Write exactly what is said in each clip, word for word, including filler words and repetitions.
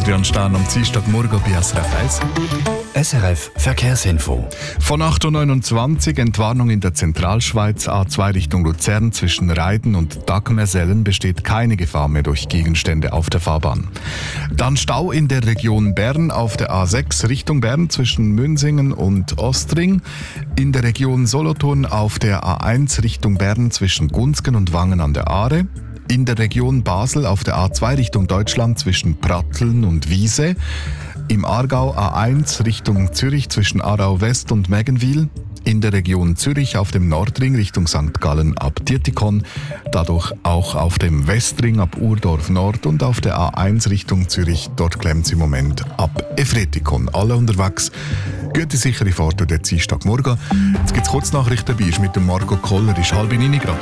Adrian Stahn am Dienstagmorgen bei S R F eins. S R F Verkehrsinfo. Von acht Uhr neunundzwanzig Entwarnung in der Zentralschweiz, A zwei Richtung Luzern zwischen Reiden und Dagmersellen besteht keine Gefahr mehr durch Gegenstände auf der Fahrbahn. Dann Stau in der Region Bern auf der A sechs Richtung Bern zwischen Münsingen und Ostring. In der Region Solothurn auf der A eins Richtung Bern zwischen Gunzgen und Wangen an der Aare. In der Region Basel auf der A zwei Richtung Deutschland zwischen Pratteln und Wiese. Im Aargau A eins Richtung Zürich zwischen Aarau West und Mägenwil. In der Region Zürich auf dem Nordring Richtung Sankt Gallen ab Dietikon. Dadurch auch auf dem Westring ab Urdorf Nord und auf der A eins Richtung Zürich. Dort klemmt es im Moment ab Efretikon. Alle unterwegs. Gute sichere Fahrt durch den Dienstagmorgen. Jetzt gibt es Kurznachrichten dabei. Ist mit dem Marco Koller. Ist halb neun Grad.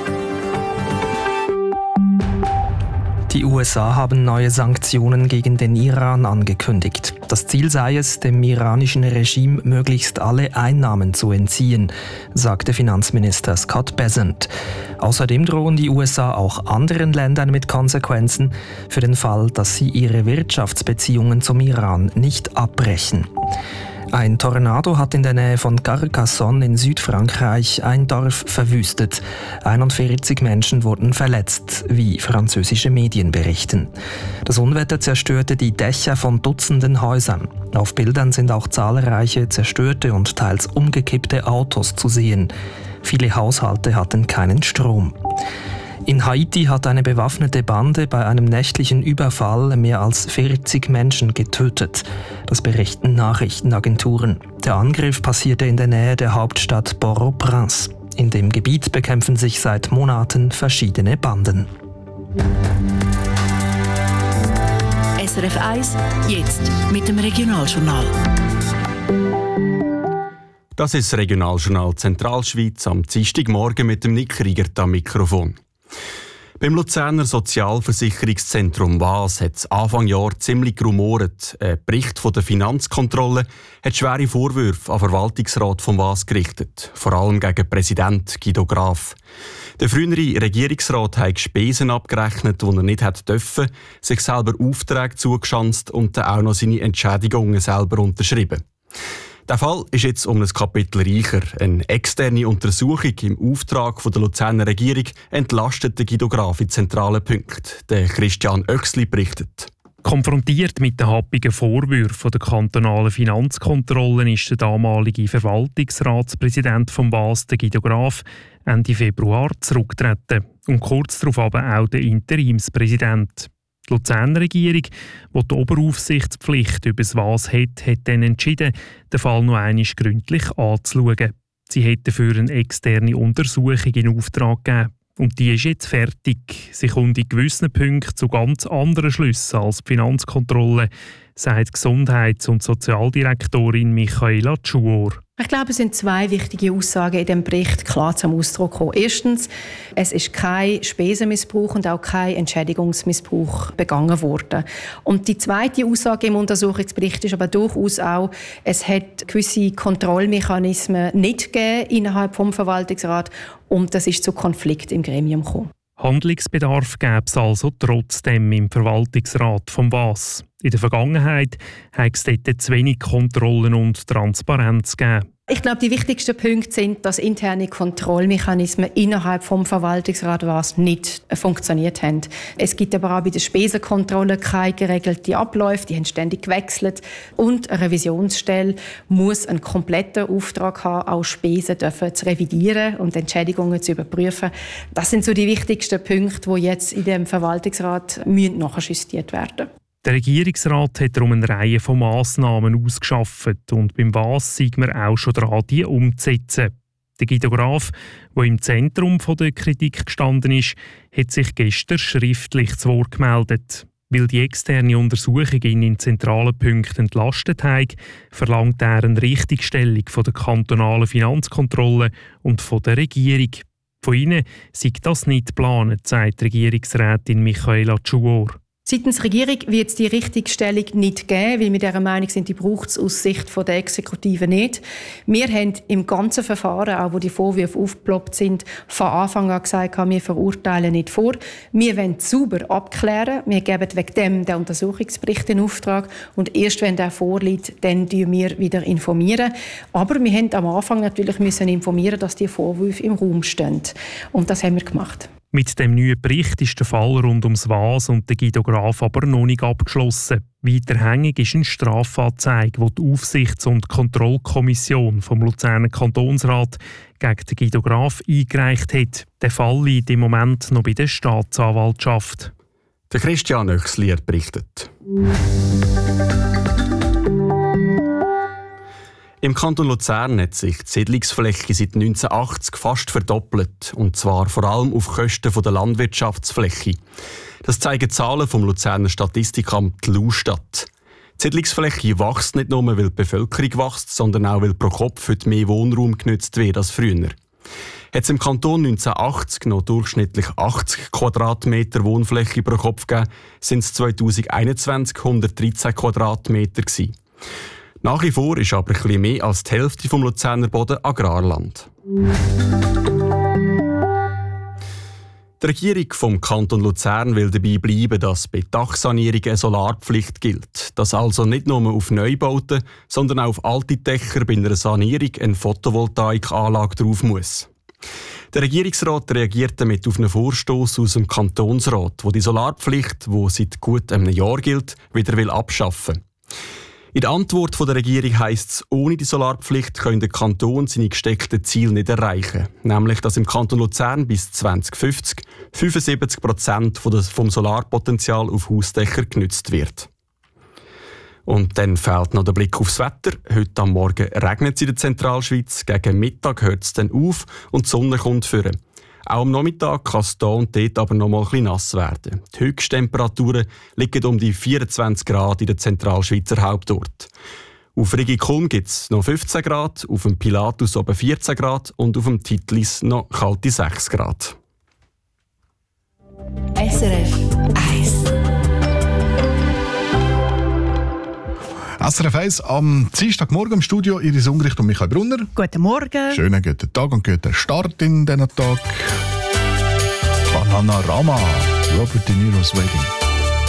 Die U S A haben neue Sanktionen gegen den Iran angekündigt. Das Ziel sei es, dem iranischen Regime möglichst alle Einnahmen zu entziehen, sagte Finanzminister Scott Bessent. Außerdem drohen die U S A auch anderen Ländern mit Konsequenzen für den Fall, dass sie ihre Wirtschaftsbeziehungen zum Iran nicht abbrechen. Ein Tornado hat in der Nähe von Carcassonne in Südfrankreich ein Dorf verwüstet. einundvierzig Menschen wurden verletzt, wie französische Medien berichten. Das Unwetter zerstörte die Dächer von Dutzenden Häusern. Auf Bildern sind auch zahlreiche zerstörte und teils umgekippte Autos zu sehen. Viele Haushalte hatten keinen Strom. In Haiti hat eine bewaffnete Bande bei einem nächtlichen Überfall mehr als vierzig Menschen getötet. Das berichten Nachrichtenagenturen. Der Angriff passierte in der Nähe der Hauptstadt Port-au-Prince. In dem Gebiet bekämpfen sich seit Monaten verschiedene Banden. S R F eins, jetzt mit dem Regionaljournal. Das ist das Regionaljournal Zentralschweiz am Dienstagmorgen mit dem Nick Riegert am Mikrofon. Beim Luzerner Sozialversicherungszentrum W A S hat es Anfang Jahr ziemlich gerumort. Ein Bericht von der Finanzkontrolle hat schwere Vorwürfe an den Verwaltungsrat vom W A S gerichtet, vor allem gegen Präsident Guido Graf. Der frühere Regierungsrat hat Spesen abgerechnet, die er nicht hätte dürfen, sich selber Aufträge zugeschanzt und dann auch noch seine Entschädigungen selber unterschrieben. Der Fall ist jetzt um ein Kapitel reicher. Eine externe Untersuchung im Auftrag von der Luzerner Regierung entlastet den Guido Graf in zentralen Punkten. Der Christian Oechsli berichtet. Konfrontiert mit den happigen Vorwürfen der kantonalen Finanzkontrolle ist der damalige Verwaltungsratspräsident vom W A S, Guido Graf, Ende Februar zurückgetreten und kurz darauf aber auch der Interimspräsident. Die Luzerner Regierung, die die Oberaufsichtspflicht über das W A S hat, hat dann entschieden, den Fall noch einmal gründlich anzuschauen. Sie hat dafür eine externe Untersuchung in Auftrag gegeben. Und die ist jetzt fertig. Sie kommt in gewissen Punkten zu ganz anderen Schlüssen als die Finanzkontrolle, sagt Gesundheits- und Sozialdirektorin Michaela Tschuor. Ich glaube, es sind zwei wichtige Aussagen in diesem Bericht klar zum Ausdruck gekommen. Erstens, es ist kein Spesenmissbrauch und auch kein Entschädigungsmissbrauch begangen worden. Und die zweite Aussage im Untersuchungsbericht ist aber durchaus auch, es hat gewisse Kontrollmechanismen nicht gegeben innerhalb des Verwaltungsrats und das ist zu Konflikt im Gremium gekommen. Handlungsbedarf gäbe es also trotzdem im Verwaltungsrat vom W A S. In der Vergangenheit hat es dort zu wenig Kontrollen und Transparenz gegeben. Ich glaube, die wichtigsten Punkte sind, dass interne Kontrollmechanismen innerhalb vom Verwaltungsrat W A S nicht funktioniert haben. Es gibt aber auch bei der Spesenkontrolle keine geregelte Abläufe, die haben ständig gewechselt. Und eine Revisionsstelle muss einen kompletten Auftrag haben, auch Spesen dürfen zu revidieren und Entschädigungen zu überprüfen. Das sind so die wichtigsten Punkte, die jetzt in dem Verwaltungsrat nachjustiert werden müssen. Der Regierungsrat hat darum eine Reihe von Massnahmen ausgeschafft und beim W A S sind wir auch schon dran, die umzusetzen. Der Guido Graf, der im Zentrum der Kritik gestanden ist, hat sich gestern schriftlich zu Wort gemeldet. Weil die externe Untersuchung ihn in zentralen Punkten entlastet hat, verlangt er eine Richtigstellung von der kantonalen Finanzkontrolle und von der Regierung. Von ihnen sei das nicht geplant, sagt Regierungsrätin Michaela Tschuor. Seitens der Regierung wird es die Richtigstellung nicht geben, weil wir dieser Meinung sind, die braucht es aus Sicht der Exekutive nicht. Wir haben im ganzen Verfahren, auch wo die Vorwürfe aufgeploppt sind, von Anfang an gesagt, wir verurteilen nicht vor. Wir wollen es sauber abklären. Wir geben wegen dem den Untersuchungsbericht in Auftrag und erst wenn der vorliegt, dann informieren wir wieder informieren. Aber wir haben am Anfang natürlich müssen informieren, dass die Vorwürfe im Raum stehen. Und das haben wir gemacht. Mit dem neuen Bericht ist der Fall rund ums Was und den Guido Graf aber noch nicht abgeschlossen. Weiterhängig ist eine Strafanzeige, die die Aufsichts- und Kontrollkommission vom Luzerner Kantonsrat gegen den Guido Graf eingereicht hat. Der Fall liegt im Moment noch bei der Staatsanwaltschaft. Der Christian Oechsli berichtet. Im Kanton Luzern hat sich die Siedlungsfläche seit neunzehnhundertachtzig fast verdoppelt, und zwar vor allem auf Kosten der Landwirtschaftsfläche. Das zeigen Zahlen vom Luzerner Statistikamt Lustat. Die Siedlungsfläche wächst nicht nur, weil die Bevölkerung wächst, sondern auch, weil pro Kopf heute mehr Wohnraum genutzt wird als früher. Hat es im Kanton neunzehnhundertachtzig noch durchschnittlich achtzig Quadratmeter Wohnfläche pro Kopf gegeben, sind es zweitausendeinundzwanzig hundertdreizehn Quadratmeter gewesen. Nach wie vor ist aber ein bisschen mehr als die Hälfte vom Luzerner Boden Agrarland. Die Regierung vom Kanton Luzern will dabei bleiben, dass bei Dachsanierungen eine Solarpflicht gilt. Dass also nicht nur auf Neubauten, sondern auch auf alte Dächer bei einer Sanierung eine Photovoltaikanlage drauf muss. Der Regierungsrat reagiert damit auf einen Vorstoß aus dem Kantonsrat, wo die Solarpflicht, die seit gut einem Jahr gilt, wieder will abschaffen. In der Antwort der Regierung heisst es, ohne die Solarpflicht könne der Kanton seine gesteckten Ziele nicht erreichen. Nämlich, dass im Kanton Luzern bis zwanzig fünfzig fünfundsiebzig Prozent vom Solarpotenzial auf Hausdächer genutzt wird. Und dann fehlt noch der Blick aufs Wetter. Heute am Morgen regnet es in der Zentralschweiz. Gegen Mittag hört es dann auf und die Sonne kommt führen. Auch am Nachmittag kann es hier und dort aber noch mal ein bisschen nass werden. Die Höchsttemperaturen liegen um die vierundzwanzig Grad in der Zentralschweizer Hauptort. Auf Rigikulm gibt es noch fünfzehn Grad, auf dem Pilatus oben vierzehn Grad und auf dem Titlis noch kalte sechs Grad. S R F eins. S R F eins am Dienstagmorgen im Studio, Iris Ungricht und Michael Brunner. Guten Morgen. Schönen guten Tag und guten Start in diesen Tag. Bananarama, Robert De Niro's Wedding.